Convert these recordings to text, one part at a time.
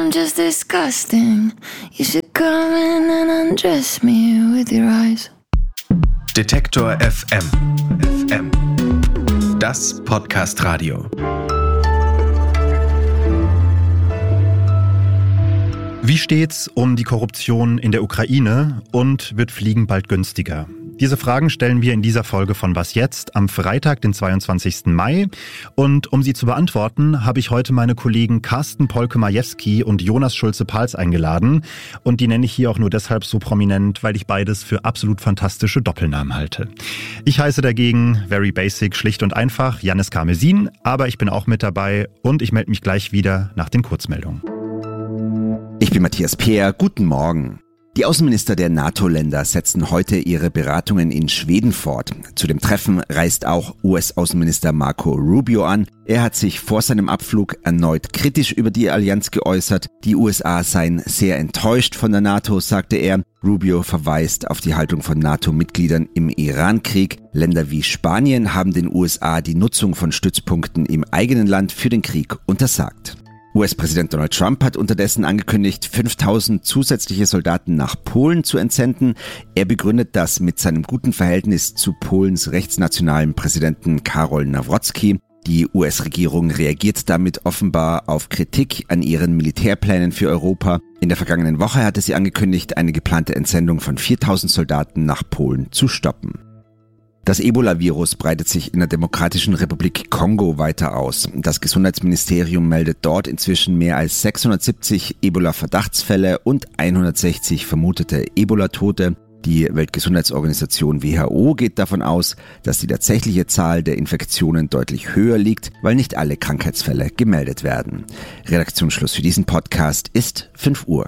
I'm just disgusting. You should come in and undress me with your eyes. Detektor FM. Das Podcast-Radio. Wie steht's um die Korruption in der Ukraine und wird Fliegen bald günstiger? Diese Fragen stellen wir in dieser Folge von Was jetzt am Freitag, den 22. Mai. Und um sie zu beantworten, habe ich heute meine Kollegen Carsten Polke-Majewski und Jonas Schulze-Pals eingeladen. Und die nenne ich hier auch nur deshalb so prominent, weil ich beides für absolut fantastische Doppelnamen halte. Ich heiße dagegen, very basic, schlicht und einfach, Jannis Karmesin. Aber ich bin auch mit dabei und ich melde mich gleich wieder nach den Kurzmeldungen. Ich bin Matthias Peer, guten Morgen. Die Außenminister der NATO-Länder setzen heute ihre Beratungen in Schweden fort. Zu dem Treffen reist auch US-Außenminister Marco Rubio an. Er hat sich vor seinem Abflug erneut kritisch über die Allianz geäußert. Die USA seien sehr enttäuscht von der NATO, sagte er. Rubio verweist auf die Haltung von NATO-Mitgliedern im Iran-Krieg. Länder wie Spanien haben den USA die Nutzung von Stützpunkten im eigenen Land für den Krieg untersagt. US-Präsident Donald Trump hat unterdessen angekündigt, 5.000 zusätzliche Soldaten nach Polen zu entsenden. Er begründet das mit seinem guten Verhältnis zu Polens rechtsnationalen Präsidenten Karol Nawrocki. Die US-Regierung reagiert damit offenbar auf Kritik an ihren Militärplänen für Europa. In der vergangenen Woche hatte sie angekündigt, eine geplante Entsendung von 4.000 Soldaten nach Polen zu stoppen. Das Ebola-Virus breitet sich in der Demokratischen Republik Kongo weiter aus. Das Gesundheitsministerium meldet dort inzwischen mehr als 670 Ebola-Verdachtsfälle und 160 vermutete Ebola-Tote. Die Weltgesundheitsorganisation WHO geht davon aus, dass die tatsächliche Zahl der Infektionen deutlich höher liegt, weil nicht alle Krankheitsfälle gemeldet werden. Redaktionsschluss für diesen Podcast ist 5 Uhr.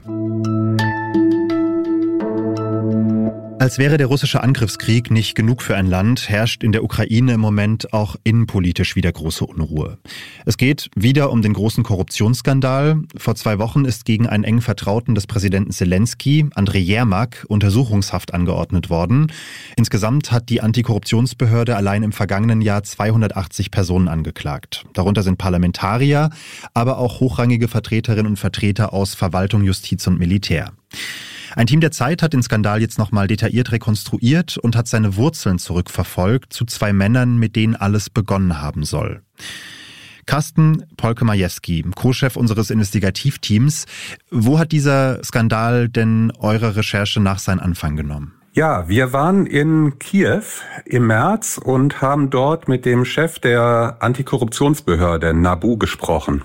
Als wäre der russische Angriffskrieg nicht genug für ein Land, herrscht in der Ukraine im Moment auch innenpolitisch wieder große Unruhe. Es geht wieder um den großen Korruptionsskandal. Vor 2 Wochen ist gegen einen engen Vertrauten des Präsidenten Zelensky, Andrei Jermak, Untersuchungshaft angeordnet worden. Insgesamt hat die Antikorruptionsbehörde allein im vergangenen Jahr 280 Personen angeklagt. Darunter sind Parlamentarier, aber auch hochrangige Vertreterinnen und Vertreter aus Verwaltung, Justiz und Militär. Ein Team der Zeit hat den Skandal jetzt nochmal detailliert rekonstruiert und hat seine Wurzeln zurückverfolgt zu 2 Männern, mit denen alles begonnen haben soll. Carsten Polke-Majewski, Co-Chef unseres Investigativteams. Wo hat dieser Skandal denn eurer Recherche nach seinen Anfang genommen? Ja, wir waren in Kiew im März und haben dort mit dem Chef der Antikorruptionsbehörde NABU gesprochen.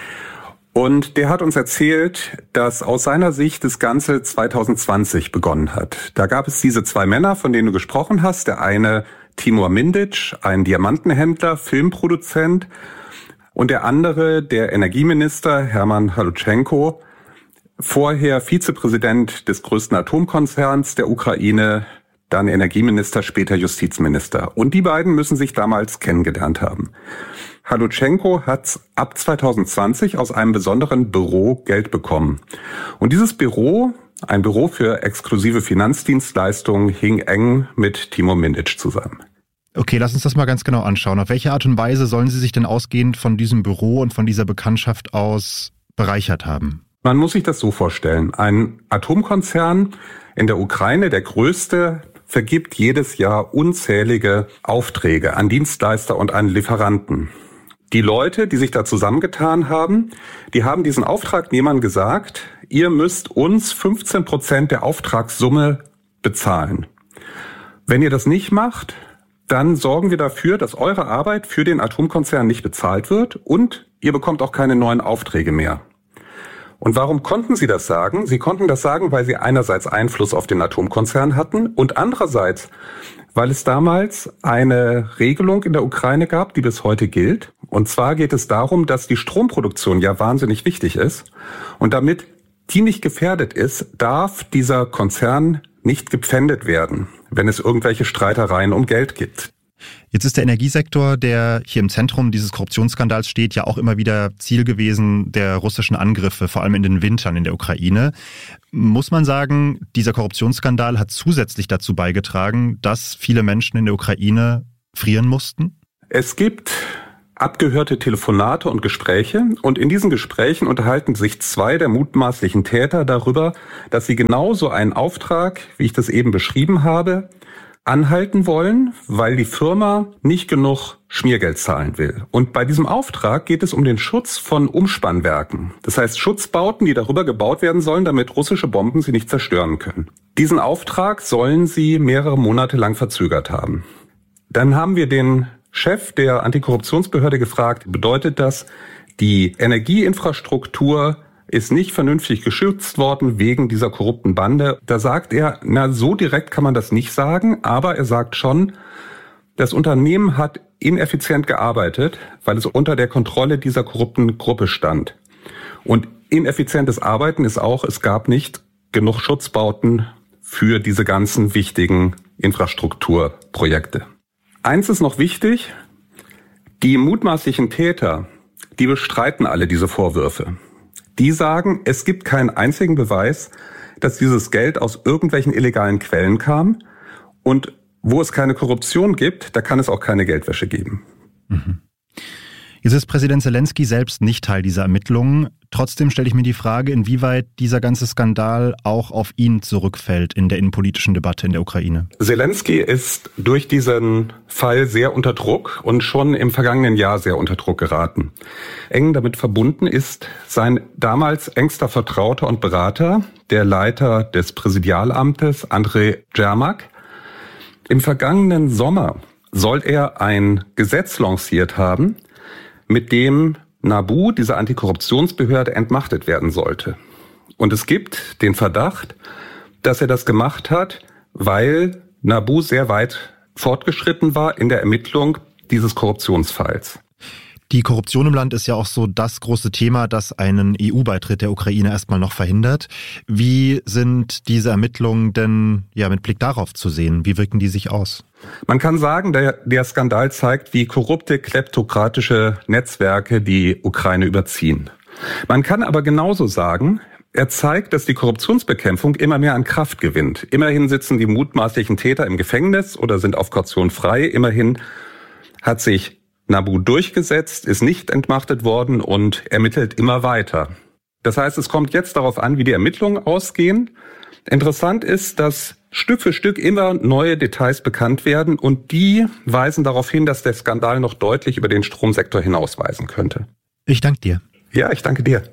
Und der hat uns erzählt, dass aus seiner Sicht das Ganze 2020 begonnen hat. Da gab es diese 2 Männer, von denen du gesprochen hast. Der eine Timur Mindic, ein Diamantenhändler, Filmproduzent. Und der andere, der Energieminister Hermann Haluschenko, vorher Vizepräsident des größten Atomkonzerns der Ukraine, dann Energieminister, später Justizminister. Und die beiden müssen sich damals kennengelernt haben. Haluschenko hat ab 2020 aus einem besonderen Büro Geld bekommen. Und dieses Büro, ein Büro für exklusive Finanzdienstleistungen, hing eng mit Timur Mindic zusammen. Okay, lass uns das mal ganz genau anschauen. Auf welche Art und Weise sollen Sie sich denn ausgehend von diesem Büro und von dieser Bekanntschaft aus bereichert haben? Man muss sich das so vorstellen. Ein Atomkonzern in der Ukraine, der größte, vergibt jedes Jahr unzählige Aufträge an Dienstleister und an Lieferanten. Die Leute, die sich da zusammengetan haben, die haben diesen Auftragnehmern gesagt, ihr müsst uns 15% der Auftragssumme bezahlen. Wenn ihr das nicht macht, dann sorgen wir dafür, dass eure Arbeit für den Atomkonzern nicht bezahlt wird und ihr bekommt auch keine neuen Aufträge mehr. Und warum konnten sie das sagen? Sie konnten das sagen, weil sie einerseits Einfluss auf den Atomkonzern hatten und andererseits, weil es damals eine Regelung in der Ukraine gab, die bis heute gilt. Und zwar geht es darum, dass die Stromproduktion ja wahnsinnig wichtig ist. Und damit die nicht gefährdet ist, darf dieser Konzern nicht gepfändet werden, wenn es irgendwelche Streitereien um Geld gibt. Jetzt ist der Energiesektor, der hier im Zentrum dieses Korruptionsskandals steht, ja auch immer wieder Ziel gewesen der russischen Angriffe, vor allem in den Wintern in der Ukraine. Muss man sagen, dieser Korruptionsskandal hat zusätzlich dazu beigetragen, dass viele Menschen in der Ukraine frieren mussten? Es gibt abgehörte Telefonate und Gespräche. Und in diesen Gesprächen unterhalten sich 2 der mutmaßlichen Täter darüber, dass sie genauso einen Auftrag, wie ich das eben beschrieben habe, anhalten wollen, weil die Firma nicht genug Schmiergeld zahlen will. Und bei diesem Auftrag geht es um den Schutz von Umspannwerken. Das heißt Schutzbauten, die darüber gebaut werden sollen, damit russische Bomben sie nicht zerstören können. Diesen Auftrag sollen sie mehrere Monate lang verzögert haben. Dann haben wir den Chef der Antikorruptionsbehörde gefragt, bedeutet das, die Energieinfrastruktur ist nicht vernünftig geschützt worden wegen dieser korrupten Bande. Da sagt er, so direkt kann man das nicht sagen, aber er sagt schon, das Unternehmen hat ineffizient gearbeitet, weil es unter der Kontrolle dieser korrupten Gruppe stand. Und ineffizientes Arbeiten ist auch, es gab nicht genug Schutzbauten für diese ganzen wichtigen Infrastrukturprojekte. Eins ist noch wichtig, die mutmaßlichen Täter, die bestreiten alle diese Vorwürfe. Die sagen, es gibt keinen einzigen Beweis, dass dieses Geld aus irgendwelchen illegalen Quellen kam. Und wo es keine Korruption gibt, da kann es auch keine Geldwäsche geben. Mhm. Jetzt ist Präsident Selenskyj selbst nicht Teil dieser Ermittlungen. Trotzdem stelle ich mir die Frage, inwieweit dieser ganze Skandal auch auf ihn zurückfällt in der innenpolitischen Debatte in der Ukraine. Selenskyj ist durch diesen Fall sehr unter Druck und schon im vergangenen Jahr sehr unter Druck geraten. Eng damit verbunden ist sein damals engster Vertrauter und Berater, der Leiter des Präsidialamtes, Andrei Jermak. Im vergangenen Sommer soll er ein Gesetz lanciert haben, mit dem NABU, diese Antikorruptionsbehörde, entmachtet werden sollte. Und es gibt den Verdacht, dass er das gemacht hat, weil NABU sehr weit fortgeschritten war in der Ermittlung dieses Korruptionsfalls. Die Korruption im Land ist ja auch so das große Thema, das einen EU-Beitritt der Ukraine erstmal noch verhindert. Wie sind diese Ermittlungen denn mit Blick darauf zu sehen? Wie wirken die sich aus? Man kann sagen, der Skandal zeigt, wie korrupte, kleptokratische Netzwerke die Ukraine überziehen. Man kann aber genauso sagen, er zeigt, dass die Korruptionsbekämpfung immer mehr an Kraft gewinnt. Immerhin sitzen die mutmaßlichen Täter im Gefängnis oder sind auf Kaution frei. Immerhin hat sich NABU durchgesetzt, ist nicht entmachtet worden und ermittelt immer weiter. Das heißt, es kommt jetzt darauf an, wie die Ermittlungen ausgehen. Interessant ist, dass Stück für Stück immer neue Details bekannt werden und die weisen darauf hin, dass der Skandal noch deutlich über den Stromsektor hinausweisen könnte. Ich danke dir. Ja, ich danke dir.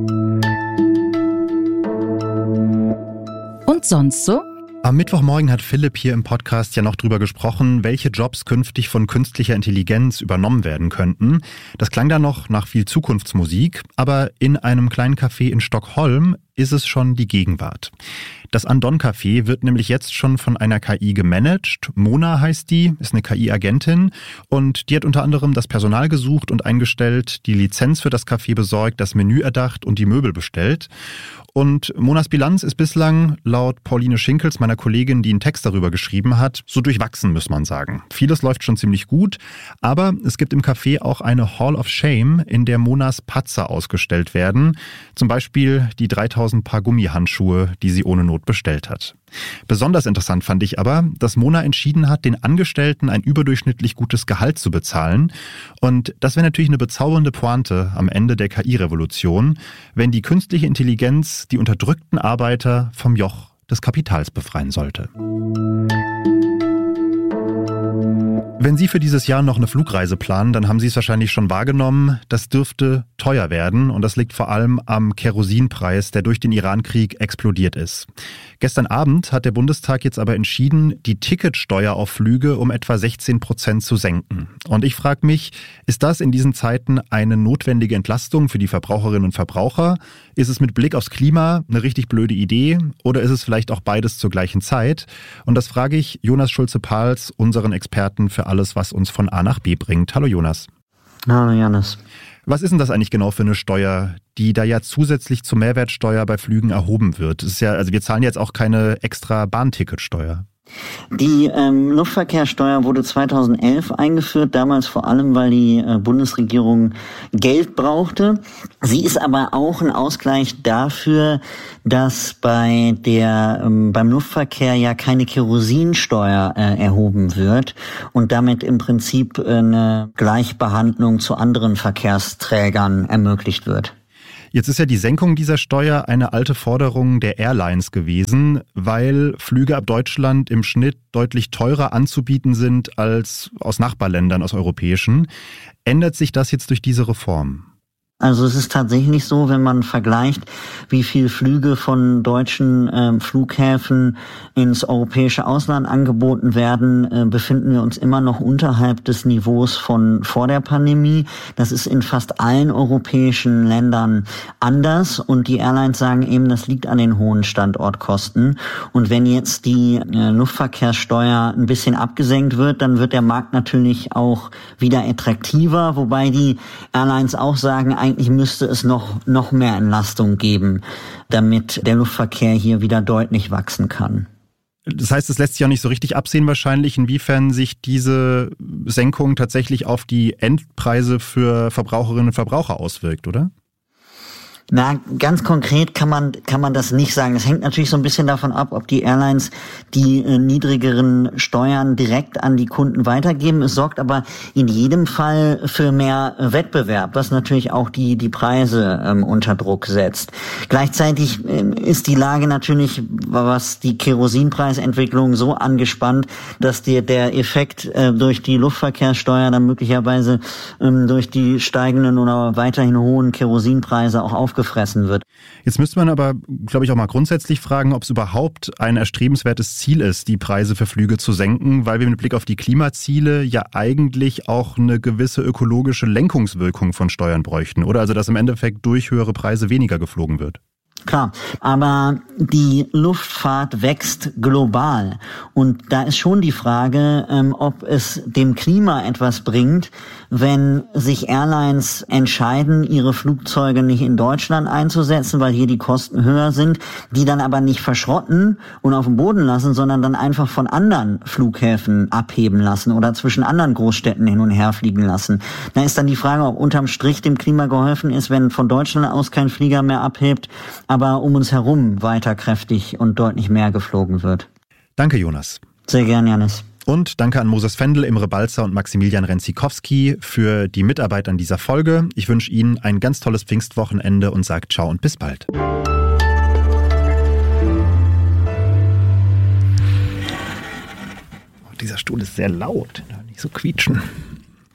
Und sonst so? Am Mittwochmorgen hat Philipp hier im Podcast ja noch drüber gesprochen, welche Jobs künftig von künstlicher Intelligenz übernommen werden könnten. Das klang da noch nach viel Zukunftsmusik, aber in einem kleinen Café in Stockholm ist es schon die Gegenwart. Das Andon Café wird nämlich jetzt schon von einer KI gemanagt. Mona heißt die, ist eine KI-Agentin und die hat unter anderem das Personal gesucht und eingestellt, die Lizenz für das Café besorgt, das Menü erdacht und die Möbel bestellt. Und Monas Bilanz ist bislang, laut Pauline Schinkels, meiner Kollegin, die einen Text darüber geschrieben hat, so durchwachsen, muss man sagen. Vieles läuft schon ziemlich gut, aber es gibt im Café auch eine Hall of Shame, in der Monas Patzer ausgestellt werden. Zum Beispiel die 3000 Paar Gummihandschuhe, die sie ohne Not bestellt hat. Besonders interessant fand ich aber, dass Mona entschieden hat, den Angestellten ein überdurchschnittlich gutes Gehalt zu bezahlen. Und das wäre natürlich eine bezaubernde Pointe am Ende der KI-Revolution, wenn die künstliche Intelligenz die unterdrückten Arbeiter vom Joch des Kapitals befreien sollte. Wenn Sie für dieses Jahr noch eine Flugreise planen, dann haben Sie es wahrscheinlich schon wahrgenommen. Das dürfte teuer werden und das liegt vor allem am Kerosinpreis, der durch den Irankrieg explodiert ist. Gestern Abend hat der Bundestag jetzt aber entschieden, die Ticketsteuer auf Flüge um etwa 16% zu senken. Und ich frage mich, ist das in diesen Zeiten eine notwendige Entlastung für die Verbraucherinnen und Verbraucher? Ist es mit Blick aufs Klima eine richtig blöde Idee oder ist es vielleicht auch beides zur gleichen Zeit? Und das frage ich Jonas Schulze-Pahls, unseren Experten für alles, was uns von A nach B bringt. Hallo Jonas. Hallo Janis. Was ist denn das eigentlich genau für eine Steuer, die da ja zusätzlich zur Mehrwertsteuer bei Flügen erhoben wird? Es ist ja, also wir zahlen jetzt auch keine extra Bahnticketsteuer. Die Luftverkehrssteuer wurde 2011 eingeführt, damals vor allem, weil die Bundesregierung Geld brauchte. Sie ist aber auch ein Ausgleich dafür, dass beim Luftverkehr ja keine Kerosinsteuer erhoben wird und damit im Prinzip eine Gleichbehandlung zu anderen Verkehrsträgern ermöglicht wird. Jetzt ist ja die Senkung dieser Steuer eine alte Forderung der Airlines gewesen, weil Flüge ab Deutschland im Schnitt deutlich teurer anzubieten sind als aus Nachbarländern, aus europäischen. Ändert sich das jetzt durch diese Reform? Also es ist tatsächlich so, wenn man vergleicht, wie viel Flüge von deutschen Flughäfen ins europäische Ausland angeboten werden, befinden wir uns immer noch unterhalb des Niveaus von vor der Pandemie. Das ist in fast allen europäischen Ländern anders und die Airlines sagen eben, das liegt an den hohen Standortkosten. Und wenn jetzt die Luftverkehrssteuer ein bisschen abgesenkt wird, dann wird der Markt natürlich auch wieder attraktiver, wobei die Airlines auch sagen, eigentlich müsste es noch mehr Entlastung geben, damit der Luftverkehr hier wieder deutlich wachsen kann. Das heißt, es lässt sich auch nicht so richtig absehen wahrscheinlich, inwiefern sich diese Senkung tatsächlich auf die Endpreise für Verbraucherinnen und Verbraucher auswirkt, oder? Na, ganz konkret kann man das nicht sagen. Es hängt natürlich so ein bisschen davon ab, ob die Airlines die niedrigeren Steuern direkt an die Kunden weitergeben. Es sorgt aber in jedem Fall für mehr Wettbewerb, was natürlich auch die Preise unter Druck setzt. Gleichzeitig ist die Lage natürlich, was die Kerosinpreisentwicklung, so angespannt, dass der Effekt durch die Luftverkehrssteuer dann möglicherweise durch die steigenden oder weiterhin hohen Kerosinpreise auch aufgefressen wird. Jetzt müsste man aber, glaube ich, auch mal grundsätzlich fragen, ob es überhaupt ein erstrebenswertes Ziel ist, die Preise für Flüge zu senken, weil wir mit Blick auf die Klimaziele ja eigentlich auch eine gewisse ökologische Lenkungswirkung von Steuern bräuchten, oder? Also dass im Endeffekt durch höhere Preise weniger geflogen wird. Klar, aber die Luftfahrt wächst global und da ist schon die Frage, ob es dem Klima etwas bringt, wenn sich Airlines entscheiden, ihre Flugzeuge nicht in Deutschland einzusetzen, weil hier die Kosten höher sind, die dann aber nicht verschrotten und auf den Boden lassen, sondern dann einfach von anderen Flughäfen abheben lassen oder zwischen anderen Großstädten hin und her fliegen lassen. Da ist dann die Frage, ob unterm Strich dem Klima geholfen ist, wenn von Deutschland aus kein Flieger mehr abhebt, aber um uns herum weiter kräftig und deutlich mehr geflogen wird. Danke, Jonas. Sehr gern, Janis. Und danke an Moses Fendel, Imre Balzer und Maximilian Renzikowski für die Mitarbeit an dieser Folge. Ich wünsche Ihnen ein ganz tolles Pfingstwochenende und sage ciao und bis bald. Dieser Stuhl ist sehr laut, nicht so quietschen.